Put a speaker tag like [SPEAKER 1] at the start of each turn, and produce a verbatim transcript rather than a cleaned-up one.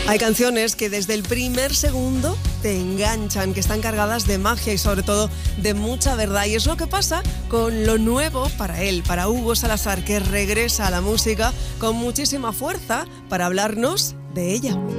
[SPEAKER 1] Hay canciones que desde el primer segundo te enganchan, que están cargadas de magia y sobre todo de mucha verdad. Y es lo que pasa con lo nuevo para él, para Hugo Salazar, que regresa a la música con muchísima fuerza para hablarnos de ella.